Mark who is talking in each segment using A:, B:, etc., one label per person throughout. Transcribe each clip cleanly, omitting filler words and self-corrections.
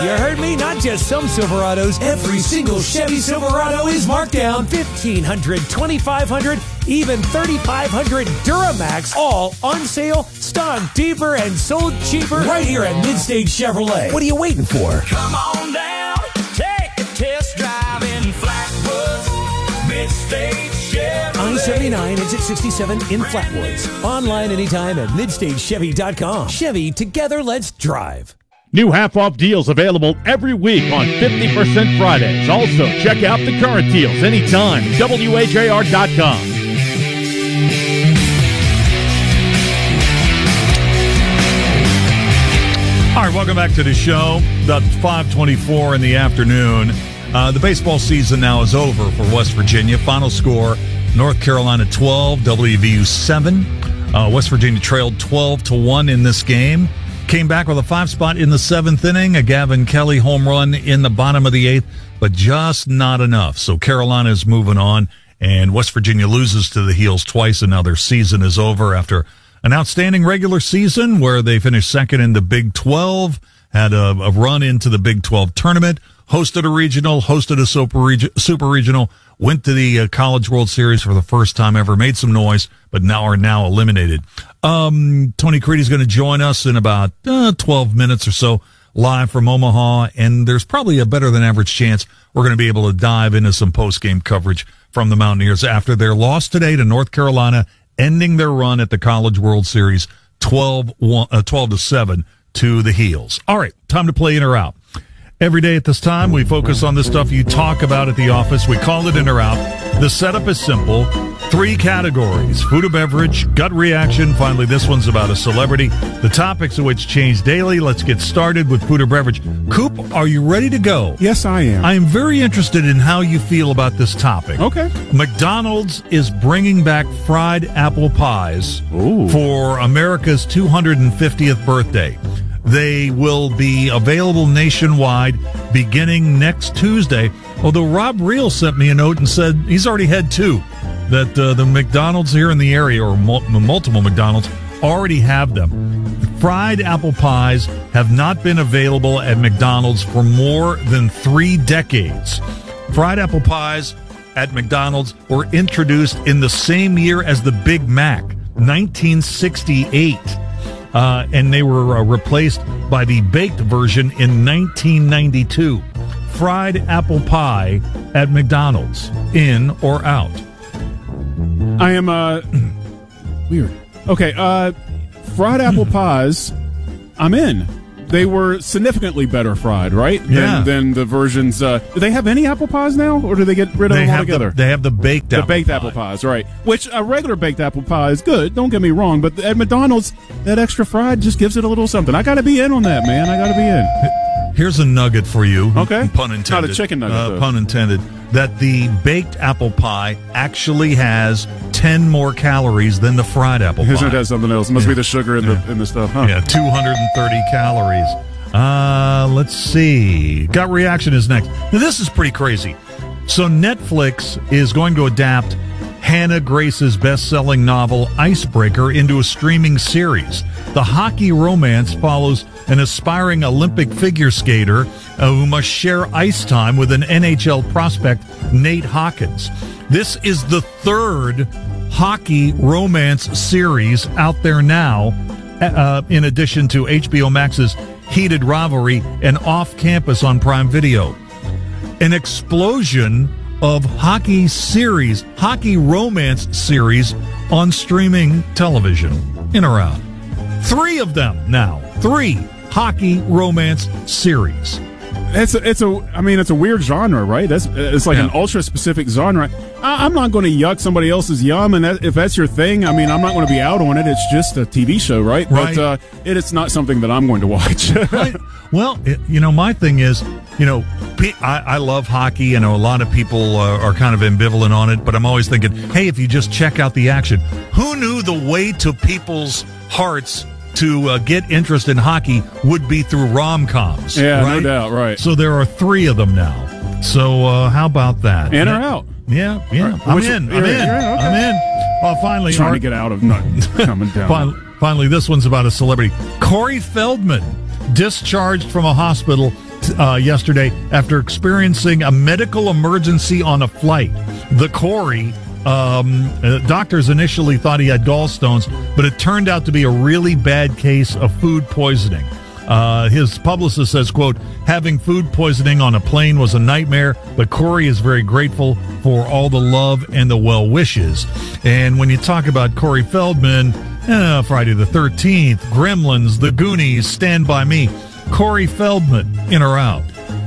A: You heard me? Not just some Silverados. Every single Chevy Silverado is marked down. $1,500, $2,500, even $3,500 Duramax. All on sale, stunk deeper, and sold cheaper. Right here at Midstage Chevrolet. What are you waiting for?
B: Come on down, take a test drive in Flatwoods. Midstage Chevrolet.
A: I-79 exit 67 in Flatwoods. Online anytime at MidstageChevy.com. Chevy, together let's drive.
C: New half-off deals available every week on 50% Fridays. Also, check out the current deals anytime at WHAR.com. All right, welcome back to the show. About 5:24 in the afternoon. The baseball season now is over for West Virginia. Final score, North Carolina 12, WVU 7. West Virginia trailed 12-1 in this game. Came back with a 5 spot in the 7th inning, a Gavin Kelly home run in the bottom of the 8th, but just not enough. So Carolina is moving on, and West Virginia loses to the Heels twice, and now their season is over after an outstanding regular season where they finished second in the Big 12, had a run into the Big 12 tournament, hosted a regional, hosted a super regional, went to the College World Series for the first time ever, made some noise, but are now eliminated. Tony Creedy's going to join us in about 12 minutes or so live from Omaha, and there's probably a better than average chance we're going to be able to dive into some post-game coverage from the Mountaineers after their loss today to North Carolina, ending their run at the College World Series 12-7 to the Heels. All right, time to play in or out. Every day at this time, we focus on the stuff you talk about at the office. We call it in or out. The setup is simple. 3 categories: food or beverage, gut reaction. Finally, this one's about a celebrity. The topics of which change daily. Let's get started with food or beverage. Coop, are you ready to go?
D: Yes, I am.
C: I am very interested in how you feel about this topic.
D: Okay.
C: McDonald's is bringing back fried apple pies for America's 250th birthday. They will be available nationwide beginning next Tuesday. Although Rob Reel sent me a note and said he's already had 2. That the McDonald's here in the area, or multiple McDonald's, already have them. Fried apple pies have not been available at McDonald's for more than 3 decades. Fried apple pies at McDonald's were introduced in the same year as the Big Mac, 1968. And they were replaced by the baked version in 1992. Fried apple pie at McDonald's, in or out?
D: I am, weird. Okay, fried apple pies, I'm in. They were significantly better fried, right? Than the versions. Do they have any apple pies now, or do they get rid of them altogether?
C: They have the baked apple pie.
D: The baked apple pies, right. Which a regular baked apple pie is good, don't get me wrong, but at McDonald's, that extra fried just gives it a little something. I got to be in on that, man. I got to be in.
C: Here's a nugget for you.
D: Okay.
C: Pun intended.
D: Not a chicken nugget, though.
C: Pun intended. That the baked apple pie actually has 10 more calories than the fried apple pie.
D: Isn't that something else? It must be the sugar in the stuff, huh?
C: Yeah, 230 calories. Let's see. Gut reaction is next. Now, this is pretty crazy. So Netflix is going to adapt Hannah Grace's best-selling novel Icebreaker into a streaming series. The hockey romance follows an aspiring Olympic figure skater who must share ice time with an NHL prospect, Nate Hawkins. This is the 3rd hockey romance series out there now, in addition to HBO Max's Heated Rivalry and Off Campus on Prime Video. An explosion of hockey romance series on streaming television. In or out? 3 of them now. 3 hockey romance series.
D: It's a weird genre, right? It's like an ultra specific genre. I'm not going to yuck somebody else's yum, and if that's your thing, I'm not going to be out on it. It's just a TV show, right? But it's not something that I'm going to watch.
C: Right. Well, my thing is, I love hockey. I know a lot of people are kind of ambivalent on it, but I'm always thinking, hey, if you just check out the action, who knew the way to people's hearts to get interest in hockey would be through rom-coms?
D: Yeah,
C: right?
D: No doubt, right.
C: So there are 3 of them now. So how about that?
D: In or out?
C: Yeah.
D: Right.
C: I'm in. Okay. I'm in. Well, finally.
D: Trying to get out of nothing coming down.
C: Finally, this one's about a celebrity. Corey Feldman, discharged from a hospital yesterday after experiencing a medical emergency on a flight. The Corey, doctors initially thought he had gallstones, but it turned out to be a really bad case of food poisoning. His publicist says, quote, having food poisoning on a plane was a nightmare, but Corey is very grateful for all the love and the well wishes. And when you talk about Corey Feldman, Friday the 13th, Gremlins, The Goonies, Stand By Me, Corey Feldman, in or out?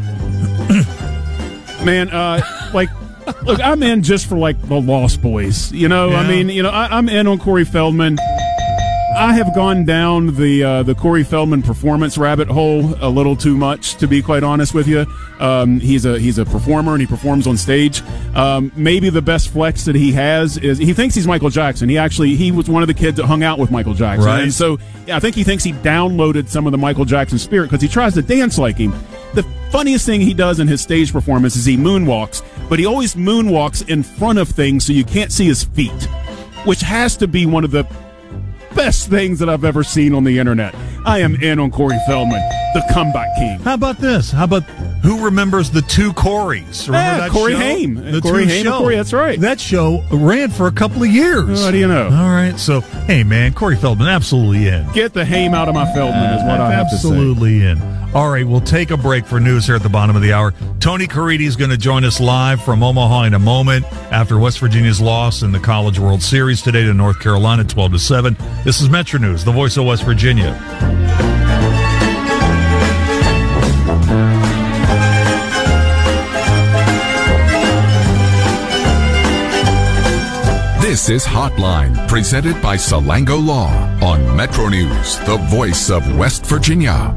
D: Man, look, I'm in just for the Lost Boys. Yeah. I mean, I'm in on Corey Feldman. I have gone down the Corey Feldman performance rabbit hole a little too much, to be quite honest with you. He's a performer and he performs on stage. Maybe the best flex that he has is he thinks he's Michael Jackson. He was one of the kids that hung out with Michael Jackson,
C: right.
D: And so I think he thinks he downloaded some of the Michael Jackson spirit because he tries to dance like him. The funniest thing he does in his stage performance is he moonwalks, but he always moonwalks in front of things so you can't see his feet, which has to be one of the best things that I've ever seen on the internet. I am in on Corey Feldman, the comeback king.
C: How about this? How about who remembers the two Coreys? Remember that
D: Corey
C: show?
D: Haim.
C: The
D: Corey
C: two
D: Haim
C: show.
D: Corey, that's right.
C: That show ran for a couple of years.
D: What do you know?
C: All right. So, hey, man, Corey Feldman, absolutely in.
D: Get the Haim out of my Feldman is what I have to say.
C: Absolutely in. All right, we'll take a break for news here at the bottom of the hour. Tony Caridi is going to join us live from Omaha in a moment after West Virginia's loss in the College World Series today to North Carolina, 12-7. This is Metro News, the voice of West Virginia.
E: This is Hotline, presented by Salango Law on Metro News, the voice of West Virginia.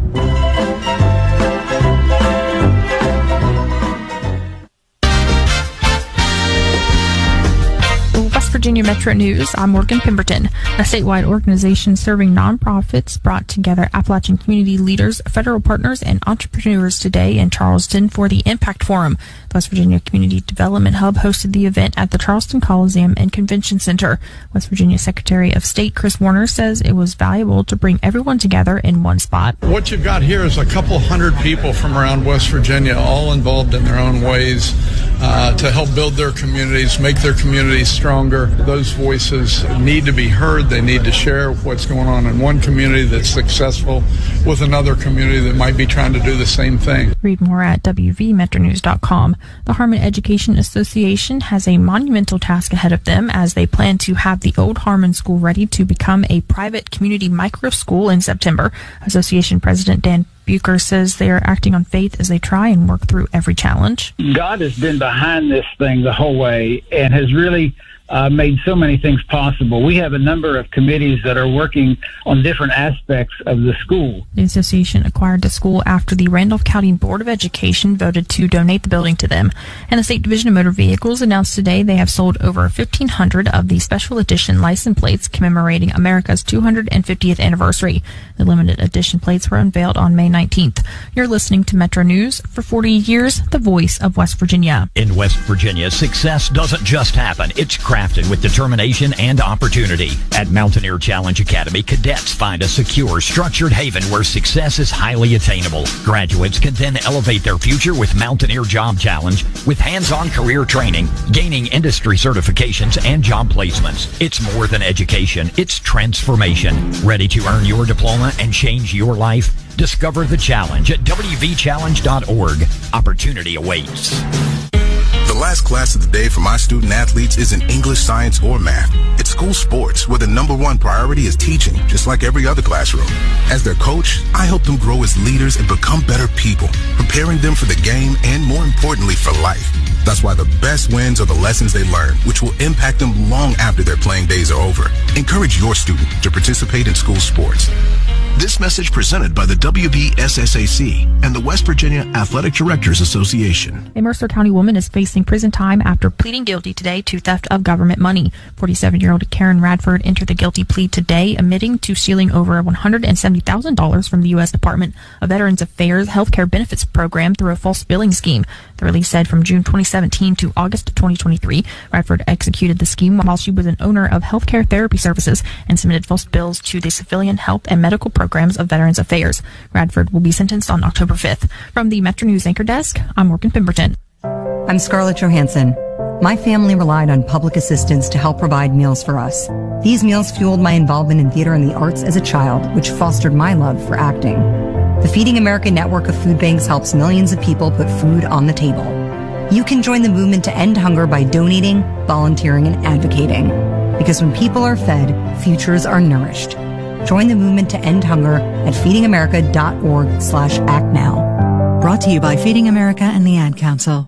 F: West Virginia Metro News, I'm Morgan Pemberton. A statewide organization serving nonprofits brought together Appalachian community leaders, federal partners, and entrepreneurs today in Charleston for the Impact Forum. The West Virginia Community Development Hub hosted the event at the Charleston Coliseum and Convention Center. West Virginia Secretary of State Chris Warner says it was valuable to bring everyone together in one spot.
G: What you've got here is a couple hundred people from around West Virginia, all involved in their own ways to help build their communities, make their communities stronger. Those voices need to be heard. They need to share what's going on in one community that's successful with another community that might be trying to do the same thing.
F: Read more at wvmetronews.com. The Harmon Education Association has a monumental task ahead of them as they plan to have the old Harmon School ready to become a private community micro school in September. Association President Dan Bucher says they are acting on faith as they try and work through every challenge.
H: God has been behind this thing the whole way and has really made so many things possible. We have a number of committees that are working on different aspects of the school.
F: The association acquired the school after the Randolph County Board of Education voted to donate the building to them. And the State Division of Motor Vehicles announced today they have sold over 1,500 of the special edition license plates commemorating America's 250th anniversary. The limited edition plates were unveiled on May 19th. You're listening to Metro News. For 40 years, the voice of West Virginia.
I: In West Virginia, success doesn't just happen. It's crafted with determination and opportunity. At Mountaineer Challenge Academy, cadets find a secure, structured haven where success is highly attainable. Graduates can then elevate their future with Mountaineer Job Challenge with hands-on career training, gaining industry certifications, and job placements. It's more than education. It's transformation. Ready to earn your diploma and change your life? Discover the challenge at wvchallenge.org. Opportunity awaits.
J: The last class of the day for my student athletes isn't English, science, or math. It's school sports, where the number one priority is teaching, just like every other classroom. As their coach, I help them grow as leaders and become better people, preparing them for the game and, more importantly, for life. That's why the best wins are the lessons they learn, which will impact them long after their playing days are over. Encourage your student to participate in school sports. This message presented by the WVSSAC and the West Virginia Athletic Directors Association.
F: A Mercer County woman is facing prison time after pleading guilty today to theft of government money. 47-year-old Karen Radford entered the guilty plea today, admitting to stealing over $170,000 from the U.S. Department of Veterans Affairs Healthcare Benefits Program through a false billing scheme. The release said from June 2017 to August 2023, Radford executed the scheme while she was an owner of healthcare therapy services and submitted false bills to the Civilian Health and Medical Program programs of Veterans Affairs. Radford will be sentenced on October 5th. From the Metro News Anchor Desk, I'm Morgan Pemberton.
K: I'm Scarlett Johansson. My family relied on public assistance to help provide meals for us. These meals fueled my involvement in theater and the arts as a child, which fostered my love for acting. The Feeding America network of food banks helps millions of people put food on the table. You can join the movement to end hunger by donating, volunteering, and advocating. Because when people are fed, futures are nourished. Join the movement to end hunger at feedingamerica.org/actnow.
L: Brought to you by Feeding America and the Ad Council.